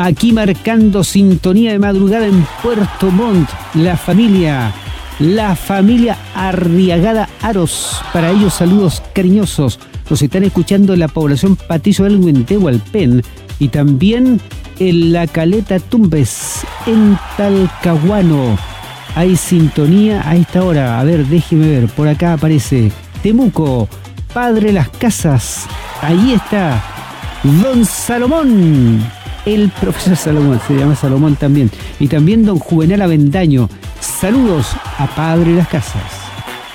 Aquí marcando sintonía de madrugada en Puerto Montt, la familia Arriagada Aros. Para ellos saludos cariñosos. Nos están escuchando en la población Patricio del Huentehualpén y también en la Caleta Tumbes, en Talcahuano. Hay sintonía a esta hora. A ver, déjeme ver. Por acá aparece Temuco, Padre Las Casas. Ahí está Don Salomón. El profesor Salomón, se llama Salomón también. Y también don Juvenal Avendaño. Saludos a Padre Las Casas.